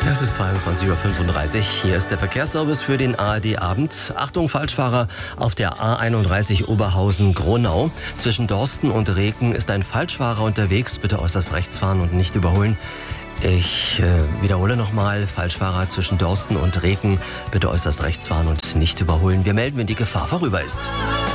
Es ist 22:35 Uhr. Hier ist der Verkehrsservice für den ARD-Abend. Achtung, Falschfahrer auf der A31 Oberhausen-Gronau. Zwischen Dorsten und Reken ist ein Falschfahrer unterwegs. Bitte äußerst rechts fahren und nicht überholen. Ich wiederhole nochmal, Falschfahrer zwischen Dorsten und Reken. Bitte äußerst rechts fahren und nicht überholen. Wir melden, wenn die Gefahr vorüber ist.